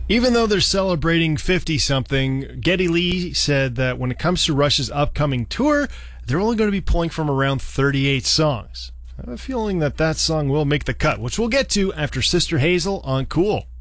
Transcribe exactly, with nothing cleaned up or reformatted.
Even though they're celebrating fifty-something, Geddy Lee said that when it comes to Rush's upcoming tour, they're only going to be pulling from around thirty-eight songs. I have a feeling that that song will make the cut, which we'll get to after Sister Hazel on Cool.